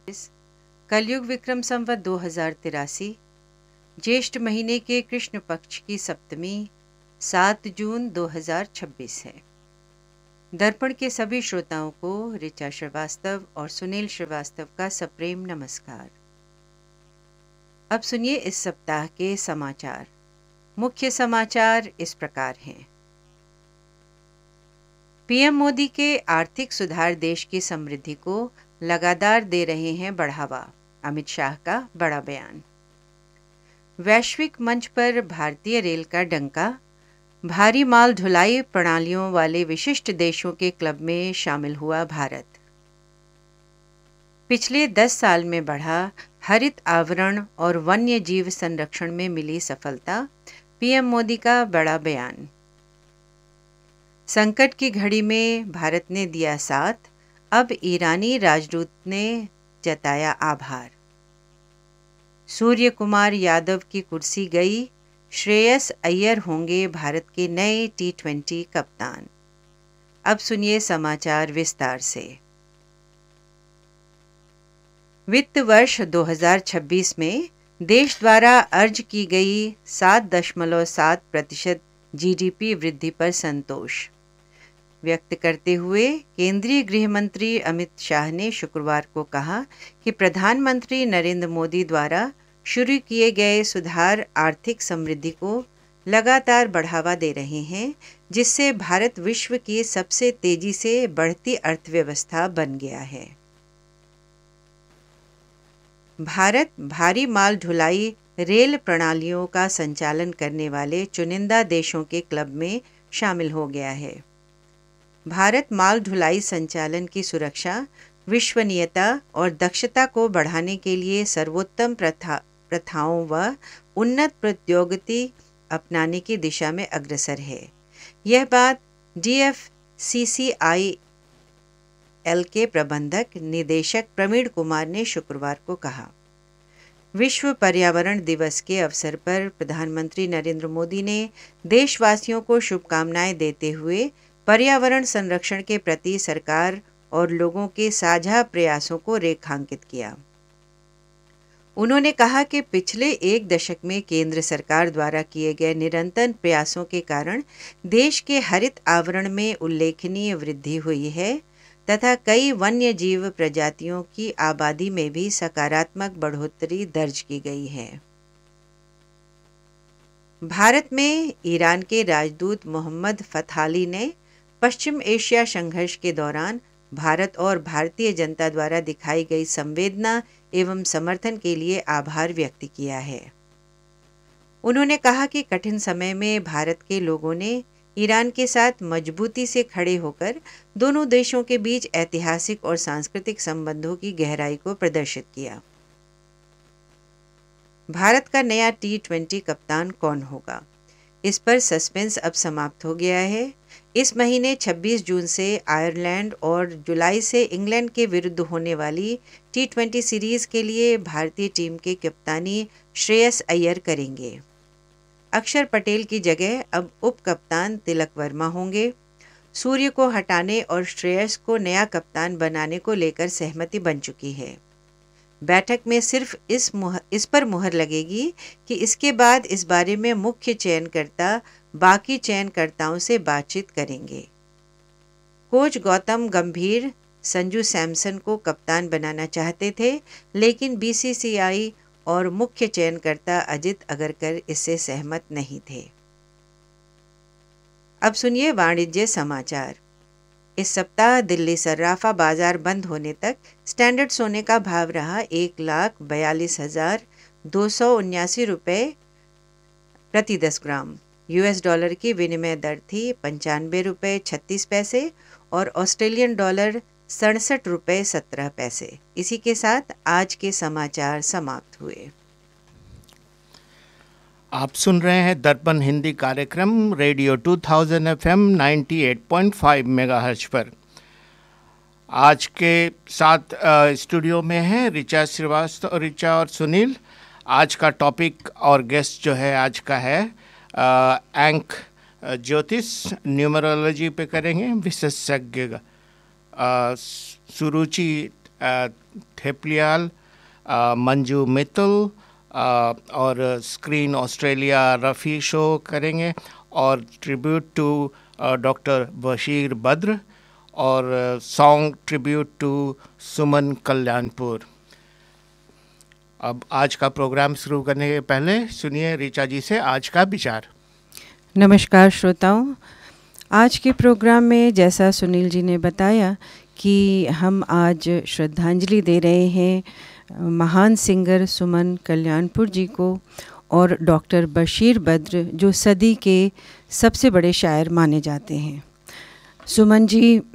कलयुग विक्रम संवत 2083 ज्येष्ठ महीने के कृष्ण पक्ष की सप्तमी 7 जून 2026 है। दर्पण के सभी श्रोताओं को ऋचा श्रीवास्तव और सुनील श्रीवास्तव का सप्रेम नमस्कार। अब सुनिए इस सप्ताह के समाचार। मुख्य समाचार इस प्रकार हैं। पीएम मोदी के आर्थिक सुधार देश की समृद्धि को लगातार दे रहे हैं बढ़ावा, अमित शाह का बड़ा बयान। वैश्विक मंच पर भारतीय रेल का डंका, भारी माल ढुलाई प्रणालियों वाले विशिष्ट देशों के क्लब में शामिल हुआ भारत। पिछले 10 साल में बढ़ा हरित आवरण और वन्य जीव संरक्षण में मिली सफलता, पीएम मोदी का बड़ा बयान। संकट की घड़ी में भारत ने दिया साथ, अब ईरानी राजदूत ने जताया आभार। सूर्य कुमार यादव की कुर्सी गई, श्रेयस अय्यर होंगे भारत के नए T20 कप्तान। अब सुनिए समाचार विस्तार से। वित्त वर्ष 2026 में देश द्वारा अर्ज की गई 7.7% जीडीपी वृद्धि पर संतोष व्यक्त करते हुए केंद्रीय गृह मंत्री अमित शाह ने शुक्रवार को कहा कि प्रधानमंत्री नरेंद्र मोदी द्वारा शुरू किए गए सुधार आर्थिक समृद्धि को लगातार बढ़ावा दे रहे हैं, जिससे भारत विश्व की सबसे तेजी से बढ़ती अर्थव्यवस्था बन गया है। भारत भारी माल ढुलाई रेल प्रणालियों का संचालन करने वाले चुनिंदा देशों के क्लब में शामिल हो गया है। भारत माल ढुलाई संचालन की सुरक्षा, विश्वसनीयता और दक्षता को बढ़ाने के लिए सर्वोत्तम प्रथाओं व उन्नत प्रौद्योगिकी अपनाने की दिशा में अग्रसर है। यह बात DFCCIL के प्रबंधक निदेशक प्रवीण कुमार ने शुक्रवार को कहा। विश्व पर्यावरण दिवस के अवसर पर प्रधानमंत्री नरेंद्र मोदी ने देशवासियों को शुभकामनाएं देते हुए पर्यावरण संरक्षण के प्रति सरकार और लोगों के साझा प्रयासों को रेखांकित किया। उन्होंने कहा कि पिछले 1 दशक में केंद्र सरकार द्वारा किए गए निरंतर प्रयासों के कारण देश के हरित आवरण में उल्लेखनीय वृद्धि हुई है तथा कई वन्य जीव प्रजातियों की आबादी में भी सकारात्मक बढ़ोतरी दर्ज की गई है। भारत में ईरान के राजदूत मोहम्मद फतहाली ने पश्चिम एशिया संघर्ष के दौरान भारत और भारतीय जनता द्वारा दिखाई गई संवेदना एवं समर्थन के लिए आभार व्यक्त किया है। उन्होंने कहा कि कठिन समय में भारत के लोगों ने ईरान के साथ मजबूती से खड़े होकर दोनों देशों के बीच ऐतिहासिक और सांस्कृतिक संबंधों की गहराई को प्रदर्शित किया। भारत का नया T20 कप्तान कौन होगा, इस पर सस्पेंस अब समाप्त हो गया है। इस महीने 26 जून से आयरलैंड और जुलाई से इंग्लैंड के विरुद्ध होने वाली T20 सीरीज के लिए भारतीय टीम के कप्तानी श्रेयस अय्यर करेंगे। अक्षर पटेल की जगह अब उप कप्तान तिलक वर्मा होंगे। सूर्य को हटाने और श्रेयस को नया कप्तान बनाने को लेकर सहमति बन चुकी है। बैठक में सिर्फ इस पर मुहर लगेगी कि इसके बाद इस बारे में मुख्य चयनकर्ता बाकी चयनकर्ताओं से बातचीत करेंगे। कोच गौतम गंभीर संजू सैमसन को कप्तान बनाना चाहते थे, लेकिन बीसीसीआई और मुख्य चयनकर्ता अजित अगरकर इससे सहमत नहीं थे। अब सुनिए वाणिज्य समाचार। इस सप्ताह दिल्ली सर्राफा बाजार बंद होने तक स्टैंडर्ड सोने का भाव रहा 1,42,279 रुपये प्रति 10 ग्राम। US डॉलर की विनिमय दर थी 95 रुपये 36 पैसे और ऑस्ट्रेलियन डॉलर 67 रुपये 17 पैसे। इसी के साथ आज के समाचार समाप्त हुए। आप सुन रहे हैं दर्पण हिंदी कार्यक्रम रेडियो 2000 FM 98.5 मेगाहर्ट्ज पर। आज के साथ स्टूडियो में हैं ऋचा श्रीवास्तव, ऋचा और सुनील। आज का टॉपिक और गेस्ट जो है आज का है अंक ज्योतिष न्यूमरोलॉजी पे करेंगे विशेषज्ञ सुरुचि थेपलियाल, मंजू मित्तल, और स्क्रीन ऑस्ट्रेलिया रफ़ी शो करेंगे, और tribute to doctor Bashir Badr, और song tribute to Suman Kalyanpur. अब आज का प्रोग्राम शुरू करने के पहले सुनिए ऋचा जी से आज का विचार। नमस्कार श्रोताओं, आज के प्रोग्राम में जैसा सुनील जी ने बताया कि हम आज श्रद्धांजलि दे रहे हैं महान सिंगर सुमन कल्याणपुर जी को और डॉक्टर बशीर बद्र, जो सदी के सबसे बड़े शायर माने जाते हैं। सुमन जी